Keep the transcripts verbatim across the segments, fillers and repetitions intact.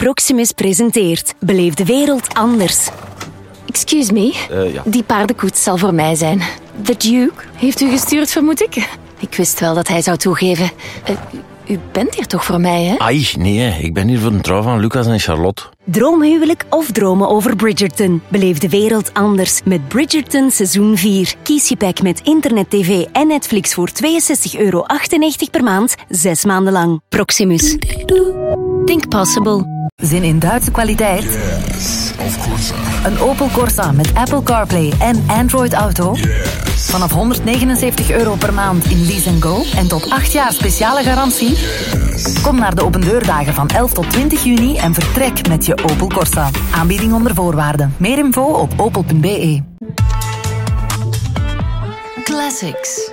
Proximus presenteert Beleef de wereld anders. Excuse me, Uh, ja. die paardenkoets zal voor mij zijn. The Duke heeft u gestuurd, vermoed ik? Ik wist wel dat hij zou toegeven. Uh, u bent hier toch voor mij, hè? Ai, nee, ik ben hier voor een trouw van Lucas en Charlotte. Droomhuwelijk of dromen over Bridgerton? Beleef de wereld anders met Bridgerton seizoen vier. Kies je pack met internet, tv en Netflix voor tweeënzestig euro achtennegentig per maand, zes maanden lang. Proximus. Think possible. Zin in Duitse kwaliteit? Yes, of course. Een Opel Corsa met Apple CarPlay en Android Auto? Yes. Vanaf honderdnegenenzeventig euro per maand in Lease and Go en tot acht jaar speciale garantie? Yes. Kom naar de opendeurdagen van elf tot twintig juni en vertrek met je Opel Corsa. Aanbieding onder voorwaarden. Meer info op opel punt b e. Classics.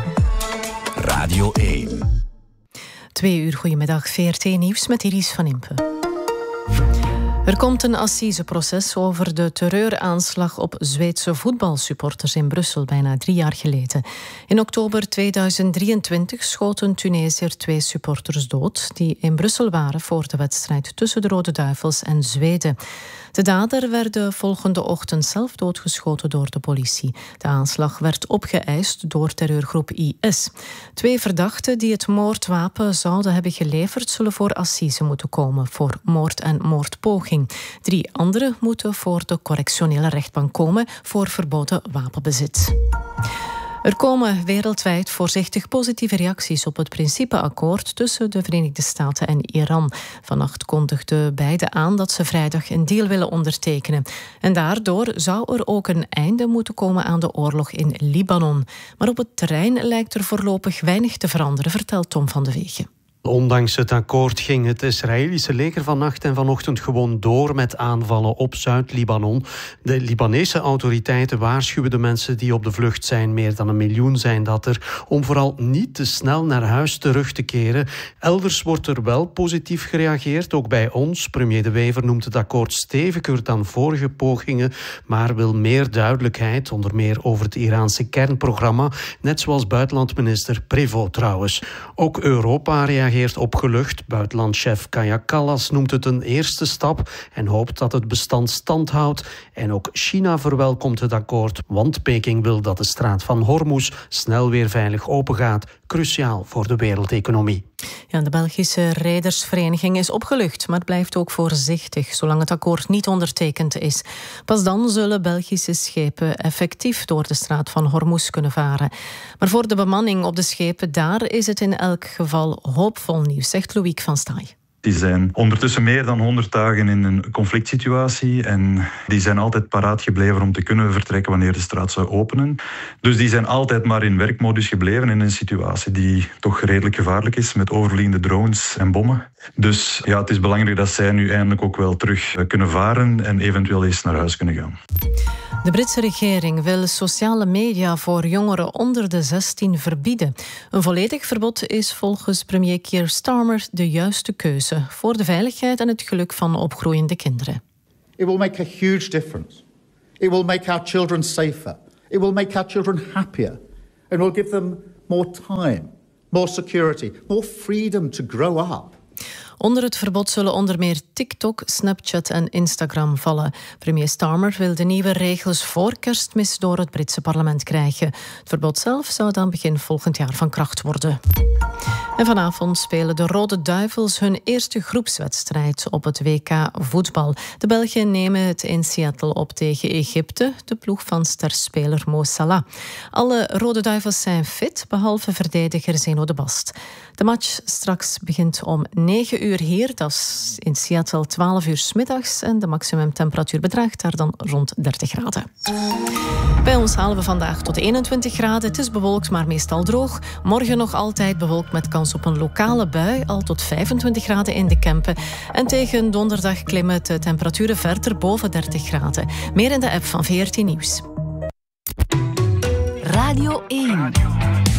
Radio één. Twee uur, goedemiddag, V R T Nieuws met Iris van Impe. Er komt een assiseproces over de terreuraanslag op Zweedse voetbalsupporters in Brussel bijna drie jaar geleden. In oktober tweeduizend drieëntwintig schoten Tunesiër twee supporters dood die in Brussel waren voor de wedstrijd tussen de Rode Duivels en Zweden. De dader werd de volgende ochtend zelf doodgeschoten door de politie. De aanslag werd opgeëist door terreurgroep I S. Twee verdachten die het moordwapen zouden hebben geleverd zullen voor assise moeten komen voor moord en moordpoging. Drie anderen moeten voor de correctionele rechtbank komen voor verboden wapenbezit. Er komen wereldwijd voorzichtig positieve reacties op het principeakkoord tussen de Verenigde Staten en Iran. Vannacht kondigden beide aan dat ze vrijdag een deal willen ondertekenen. En daardoor zou er ook een einde moeten komen aan de oorlog in Libanon. Maar op het terrein lijkt er voorlopig weinig te veranderen, vertelt Tom van de Wegen. Ondanks het akkoord ging het Israëlische leger vannacht en vanochtend gewoon door met aanvallen op Zuid-Libanon. De Libanese autoriteiten waarschuwen de mensen die op de vlucht zijn, meer dan een miljoen zijn dat er, om vooral niet te snel naar huis terug te keren. Elders wordt er wel positief gereageerd, ook bij ons. Premier De Wever noemt het akkoord steviger dan vorige pogingen, maar wil meer duidelijkheid, onder meer over het Iraanse kernprogramma, net zoals buitenlandminister Prévost trouwens. Ook Europa reageert opgelucht. Buitenlandchef Kaja Kallas noemt het een eerste stap en hoopt dat het bestand stand houdt. En ook China verwelkomt het akkoord, want Peking wil dat de straat van Hormuz snel weer veilig opengaat. Cruciaal voor de wereldeconomie. Ja, de Belgische Redersvereniging is opgelucht, maar blijft ook voorzichtig zolang het akkoord niet ondertekend is. Pas dan zullen Belgische schepen effectief door de straat van Hormuz kunnen varen. Maar voor de bemanning op de schepen daar is het in elk geval hoopvol nieuws, zegt Loïc van Staaij. Die zijn ondertussen meer dan honderd dagen in een conflict situatie en die zijn altijd paraat gebleven om te kunnen vertrekken wanneer de straat zou openen. Dus die zijn altijd maar in werkmodus gebleven in een situatie die toch redelijk gevaarlijk is met overvliegende drones en bommen. Dus ja, het is belangrijk dat zij nu eindelijk ook wel terug kunnen varen en eventueel eens naar huis kunnen gaan. De Britse regering wil sociale media voor jongeren onder de zestien verbieden. Een volledig verbod is volgens premier Keir Starmer de juiste keuze voor de veiligheid en het geluk van opgroeiende kinderen. It will make a huge difference. It will make our children safer. It will make our children happier. And will give them more time, more security, more freedom to grow up. Onder het verbod zullen onder meer TikTok, Snapchat en Instagram vallen. Premier Starmer wil de nieuwe regels voor Kerstmis door het Britse parlement krijgen. Het verbod zelf zou dan begin volgend jaar van kracht worden. En vanavond spelen de Rode Duivels hun eerste groepswedstrijd op het W K voetbal. De Belgen nemen het in Seattle op tegen Egypte, de ploeg van sterspeler Mo Salah. Alle Rode Duivels zijn fit, behalve verdediger Zeno de Bast. De match straks begint om negen uur hier, dat is in Seattle twaalf uur 's middags en de maximumtemperatuur bedraagt daar dan rond dertig graden. Bij ons halen we vandaag tot eenentwintig graden. Het is bewolkt, maar meestal droog. Morgen nog altijd bewolkt met kans op een lokale bui, al tot vijfentwintig graden in de Kempen. En tegen donderdag klimmen de temperaturen verder boven dertig graden. Meer in de app van V R T Nieuws. Radio één.